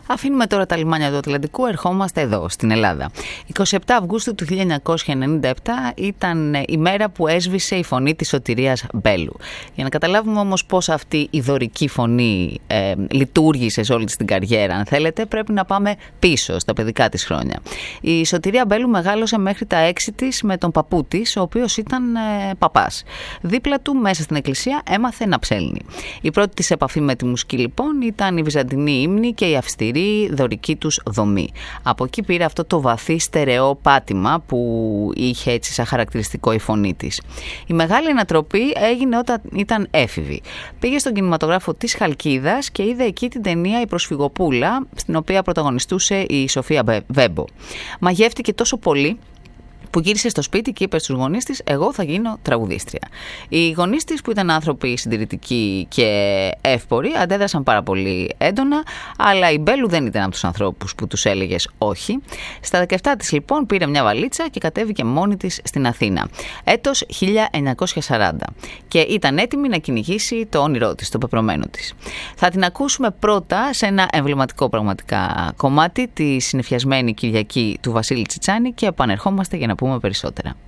Αφήνουμε τώρα τα λιμάνια του Ατλαντικού, ερχόμαστε εδώ, στην Ελλάδα. 27 Αυγούστου του 1997 ήταν η μέρα που έσβησε η φωνή της Σωτηρίας Μπέλου. Για να καταλάβουμε όμως πώς αυτή η δωρική φωνή λειτουργήσε σε όλη της την καριέρα, αν θέλετε, πρέπει να πάμε πίσω στα παιδικά της χρόνια. Η Σωτηρία Μπέλου μεγάλωσε μέχρι τα 6 της με τον παππού της, ο οποίος ήταν παπάς. Δίπλα του, μέσα στην εκκλησία, έμαθε να ψέλνει. Η πρώτη της επαφή με τη μουσική, λοιπόν, ήταν η βυζαντινή ύμνη και η αυστηρή δωρική τους δομή. Από εκεί πήρε αυτό το βαθύ στερεό πάτημα που είχε έτσι σαν χαρακτηριστικό η φωνή της. Η μεγάλη ανατροπή έγινε όταν ήταν έφηβη. Πήγε στον κινηματογράφο της Χαλκίδας και είδε εκεί την ταινία «Η Προσφυγοπούλα», στην οποία πρωταγωνιστούσε η Σοφία Βέμπο. Μαγεύτηκε τόσο πολύ που γύρισε στο σπίτι και είπε στους γονείς της: «Εγώ θα γίνω τραγουδίστρια». Οι γονείς της, που ήταν άνθρωποι συντηρητικοί και εύποροι, αντέδρασαν πάρα πολύ έντονα, αλλά η Μπέλου δεν ήταν από τους ανθρώπους που τους έλεγες όχι. Στα 17 της, λοιπόν, πήρε μια βαλίτσα και κατέβηκε μόνη της στην Αθήνα. Έτος 1940. Και ήταν έτοιμη να κυνηγήσει το όνειρό της, το πεπρωμένο της. Θα την ακούσουμε πρώτα σε ένα εμβληματικό πραγματικά κομμάτι, τη συνεφιασμένη Κυριακή του Βασίλη Τσιτσάνη, και επανερχόμαστε για να πούμε περισσότερα.